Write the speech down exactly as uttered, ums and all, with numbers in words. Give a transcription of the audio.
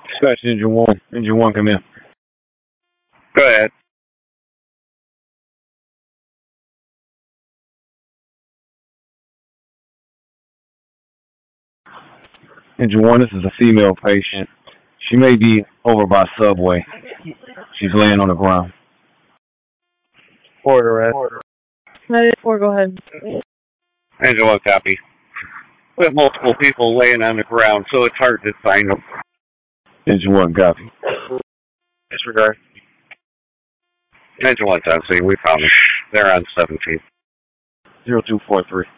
Dispatch engine one. Engine one, come in. Go ahead. Engine one, this is a female patient. She may be over by Subway. She's laying on the ground. Order it. ninety-four, go ahead. Engine one, copy. We have multiple people laying on the ground, so it's hard to find them. Engine one, copy. Disregard. Engine one's on scene. We found them. They're on seventeen. zero two four three.